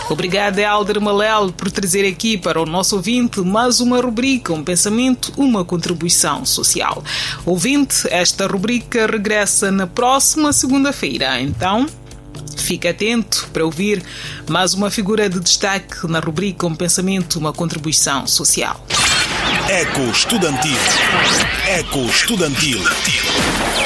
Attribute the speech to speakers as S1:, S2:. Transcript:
S1: Obrigada, Helder Malel, por trazer aqui para o nosso ouvinte mais uma rubrica, um pensamento, uma contribuição social. Ouvinte, esta rubrica regressa na próxima segunda-feira, então fique atento para ouvir mais uma figura de destaque na rubrica Um Pensamento, uma Contribuição Social.
S2: Eco Estudantil.